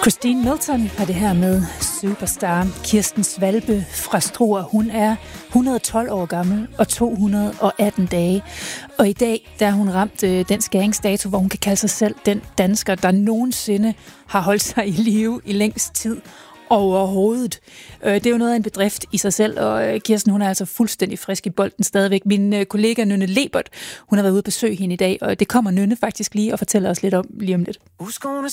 Christine Milton har det her med Superstar. Kirsten Svalbe fra Struer, hun er 112 år gammel og 218 dage. Og i dag, der har hun ramt den skæringsdato, hvor hun kan kalde sig selv den dansker, der nogensinde har holdt sig i live i længst tid overhovedet. Det er jo noget af en bedrift i sig selv, og Kirsten, hun er altså fuldstændig frisk i bolden stadigvæk. Min kollega Nynne Lebert, hun har været ude at besøge hende i dag, og det kommer Nynne faktisk lige og fortæller os lidt om lige om lidt. Who's gonna